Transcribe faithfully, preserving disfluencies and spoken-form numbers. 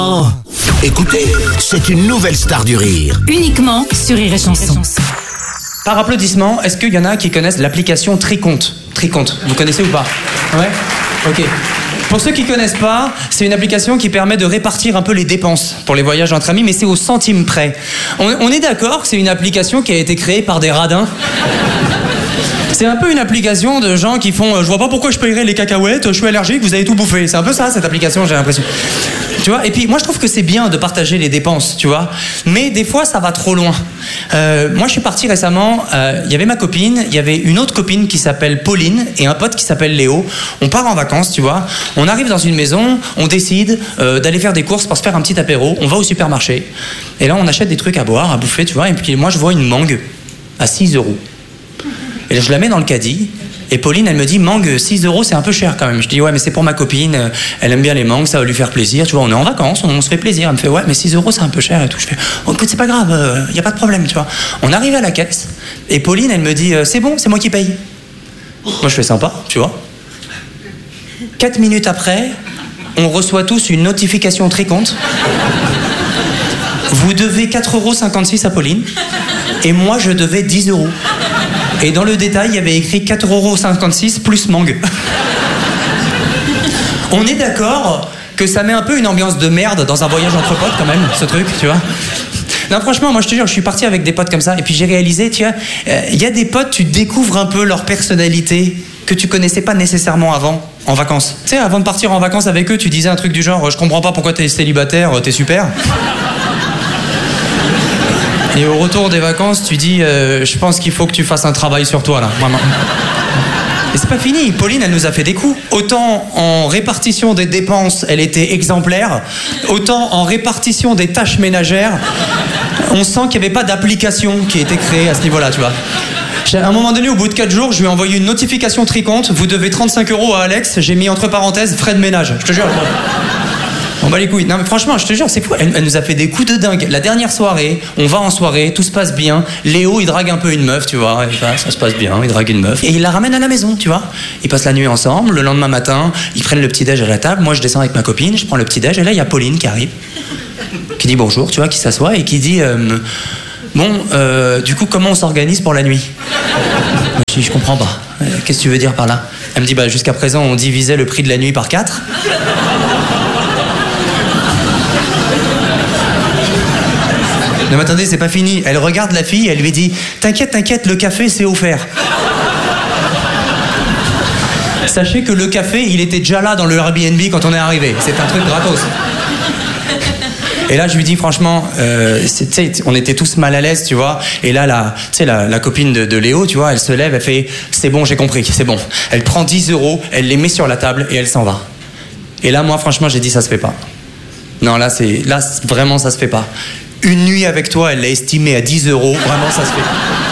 Oh. Écoutez, c'est une nouvelle star du rire. Uniquement sur Rire et Chanson. Par applaudissement, est-ce qu'il y en a qui connaissent l'application Tricompte? Tricompte, vous connaissez ou pas? Ouais. Ok. Pour ceux qui connaissent pas, c'est une application qui permet de répartir un peu les dépenses pour les voyages entre amis, mais c'est au centime près. On, on est d'accord que c'est une application qui a été créée par des radins? C'est un peu une application de gens qui font euh, je vois pas pourquoi je payerais les cacahuètes, je suis allergique, vous avez tout bouffé. C'est un peu ça, cette application, j'ai l'impression. Tu vois, et puis moi je trouve que c'est bien de partager les dépenses, tu vois, mais des fois ça va trop loin. Euh, moi je suis parti récemment, il euh, y avait ma copine, il y avait une autre copine qui s'appelle Pauline et un pote qui s'appelle Léo. On part en vacances, tu vois, on arrive dans une maison, on décide euh, d'aller faire des courses pour se faire un petit apéro, on va au supermarché, et là on achète des trucs à boire, à bouffer, tu vois, et puis moi je vois une mangue à six euros. Et là, je la mets dans le caddie. Et Pauline, elle me dit, mangue, six euros, c'est un peu cher quand même. Je dis, ouais, mais c'est pour ma copine. Elle aime bien les mangues, ça va lui faire plaisir. Tu vois, on est en vacances, on se fait plaisir. Elle me fait, ouais, mais six euros, c'est un peu cher et tout. Je fais, oh, écoute, c'est pas grave, il n'y a pas de problème, tu vois. On arrive à la caisse. Et Pauline, elle me dit, c'est bon, c'est moi qui paye. Moi, je fais sympa, tu vois. Quatre minutes après, on reçoit tous une notification Tricompte. Vous devez quatre euros cinquante-six à Pauline. Et moi, je devais dix euros. Et dans le détail, il y avait écrit quatre euros cinquante-six plus mangue. On est d'accord que ça met un peu une ambiance de merde dans un voyage entre potes quand même, ce truc, tu vois. Non, franchement, moi je te jure, je suis parti avec des potes comme ça, et puis j'ai réalisé, tu vois, il euh, y a des potes, tu découvres un peu leur personnalité que tu connaissais pas nécessairement avant, en vacances. Tu sais, avant de partir en vacances avec eux, tu disais un truc du genre, je comprends pas pourquoi t'es célibataire, t'es super. Et au retour des vacances, tu dis, euh, je pense qu'il faut que tu fasses un travail sur toi, là, vraiment. Et c'est pas fini, Pauline, elle nous a fait des coups. Autant en répartition des dépenses, elle était exemplaire, autant en répartition des tâches ménagères, on sent qu'il n'y avait pas d'application qui a été créée à ce niveau-là, tu vois. À un moment donné, au bout de quatre jours, je lui ai envoyé une notification Tricompte, vous devez trente-cinq euros à Alex, j'ai mis entre parenthèses frais de ménage, je te jure. On bat les couilles. Non mais franchement, je te jure, c'est fou. Elle, elle nous a fait des coups de dingue. La dernière soirée, on va en soirée, tout se passe bien. Léo, il drague un peu une meuf, tu vois. Et ça, ça se passe bien, il drague une meuf. Et il la ramène à la maison, tu vois. Ils passent la nuit ensemble. Le lendemain matin, ils prennent le petit-déj à la table. Moi, je descends avec ma copine, je prends le petit-déj. Et là, il y a Pauline qui arrive, qui dit bonjour, tu vois, qui s'assoit et qui dit euh, bon, euh, du coup, comment on s'organise pour la nuit? Je dis, je comprends pas. Euh, Qu'est-ce que tu veux dire par là? Elle me dit, bah, jusqu'à présent, on divisait le prix de la nuit par quatre. Non mais attendez, c'est pas fini. Elle regarde la fille, elle lui dit « T'inquiète, t'inquiète, le café, c'est offert. » Sachez que le café, il était déjà là dans le Airbnb quand on est arrivé. C'est un truc gratos. Et là, je lui dis franchement, euh, on était tous mal à l'aise, tu vois. Et là, la, la, la copine de, de Léo, tu vois, elle se lève, elle fait « C'est bon, j'ai compris, c'est bon. » Elle prend dix euros, elle les met sur la table et elle s'en va. Et là, moi, franchement, j'ai dit « Ça se fait pas. » Non, là, c'est, là, vraiment, ça se fait pas. Une nuit avec toi, elle l'a estimé à dix euros. Vraiment, ça se fait.